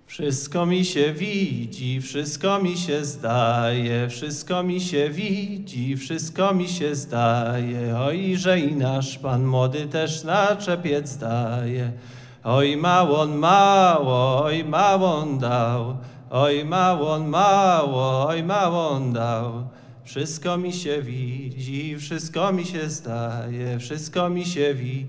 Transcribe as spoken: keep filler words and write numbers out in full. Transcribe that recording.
Wszystko mi się widzi, wszystko mi się zdaje, wszystko mi się widzi, wszystko mi się zdaje. Oj, że i nasz Pan młody też na czepiec daje. Oj, małon mało, oj, małon dał, oj, małon mało, oj, małon dał. Wszystko mi się widzi, wszystko mi się zdaje, wszystko mi się widzi,